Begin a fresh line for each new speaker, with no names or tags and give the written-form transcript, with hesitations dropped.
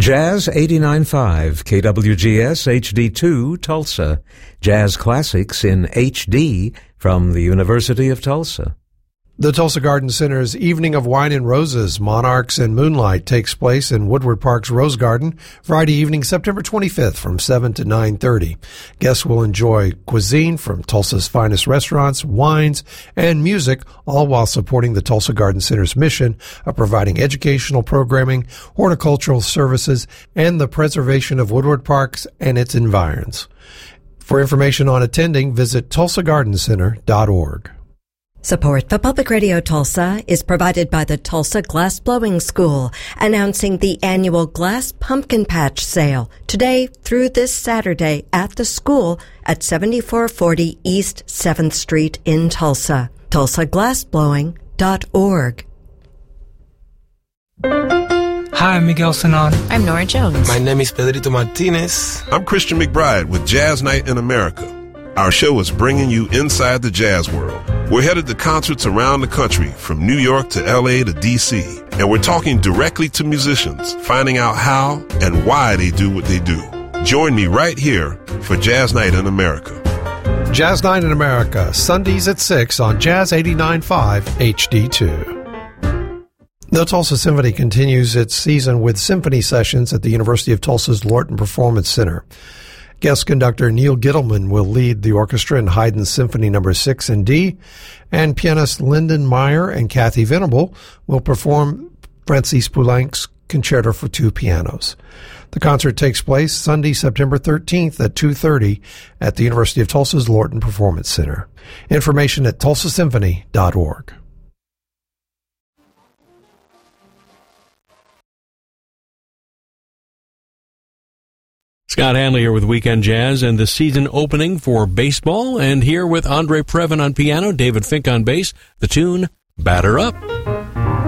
Jazz 89.5, KWGS HD2, Tulsa. Jazz Classics in HD from the University of Tulsa.
The Tulsa Garden Center's Evening of Wine and Roses, Monarchs and Moonlight takes place in Woodward Park's Rose Garden Friday evening, September 25th from 7 to 9:30. Guests will enjoy cuisine from Tulsa's finest restaurants, wines, and music, all while supporting the Tulsa Garden Center's mission of providing educational programming, horticultural services, and the preservation of Woodward Parks and its environs. For information on attending, visit tulsagardencenter.org.
Support for Public Radio Tulsa is provided by the Tulsa Glass Blowing School, announcing the annual Glass Pumpkin Patch Sale today through this Saturday at the school at 7440 East 7th Street in Tulsa. TulsaGlassBlowing.org.
Hi, I'm Miguel Sanon.
I'm Nora Jones.
My name is Pedrito Martinez.
I'm Christian McBride with Jazz Night in America. Our show is bringing you inside the jazz world. We're headed to concerts around the country, from New York to LA to DC, and we're talking directly to musicians, finding out how and why they do what they do. Join me right here for Jazz Night in America.
Jazz Night in America, Sundays at 6 on Jazz 89.5 HD2. The Tulsa Symphony continues its season with symphony sessions at the University of Tulsa's Lorton Performance Center. Guest conductor Neil Gittleman will lead the orchestra in Haydn's Symphony No. 6 in D, and pianist Lyndon Meyer and Kathy Venable will perform Francis Poulenc's Concerto for Two Pianos. The concert takes place Sunday, September 13th at 2:30 at the University of Tulsa's Lorton Performance Center. Information at tulsasymphony.org.
Scott Hanley here with Weekend Jazz and the season opening for baseball. And here with Andre Previn on piano, David Fink on bass, the tune Batter Up.